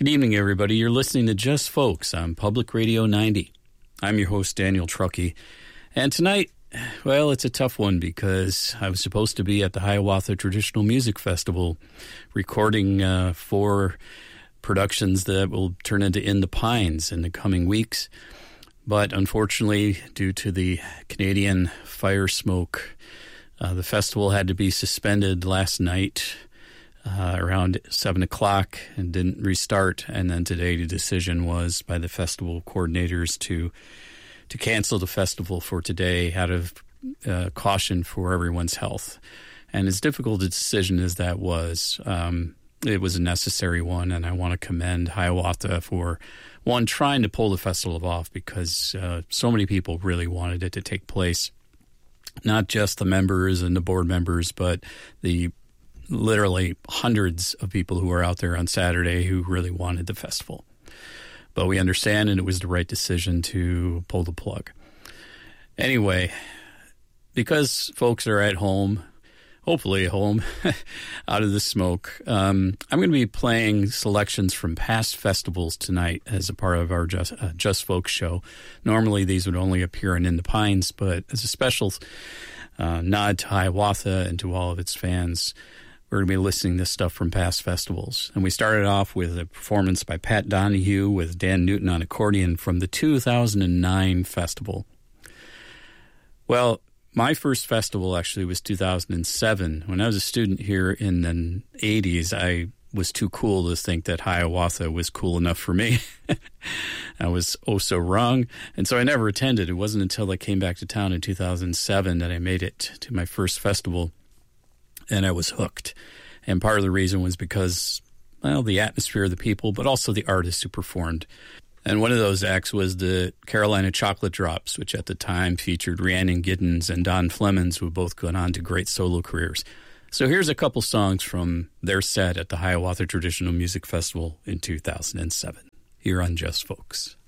Good evening, everybody. You're listening to Just Folks on Public Radio 90. I'm your host, Daniel Truckee. And tonight, well, it's a tough one because I was supposed to be at the Hiawatha Traditional Music Festival recording 4 productions that will turn into In the Pines in the coming weeks. But unfortunately, due to the Canadian fire smoke, the festival had to be suspended last night around 7 o'clock and didn't restart. And then today the decision was by the festival coordinators to cancel the festival for today out of caution for everyone's health. And as difficult a decision as that was, it was a necessary one. And I want to commend Hiawatha for, one, trying to pull the festival off because so many people really wanted it to take place. Not just the members and the board members, but the literally hundreds of people who were out there on Saturday who really wanted the festival. But we understand, and it was the right decision to pull the plug. Anyway, because folks are at home, hopefully at home, out of the smoke, I'm going to be playing selections from past festivals tonight as a part of our Just Folks show. Normally, these would only appear in the Pines, but as a special nod to Hiawatha and to all of its fans, we're going to be listening to stuff from past festivals. And we started off with a performance by Pat Donahue with Dan Newton on accordion from the 2009 festival. Well, my first festival actually was 2007. When I was a student here in the 80s, I was too cool to think that Hiawatha was cool enough for me. I was oh so wrong. And so I never attended. It wasn't until I came back to town in 2007 that I made it to my first festival. And I was hooked. And part of the reason was because, well, the atmosphere of the people, but also the artists who performed. And one of those acts was the Carolina Chocolate Drops, which at the time featured Rhiannon Giddens and Don Flemons, who both gone on to great solo careers. So here's a couple songs from their set at the Hiawatha Traditional Music Festival in 2007, here on Just Folks.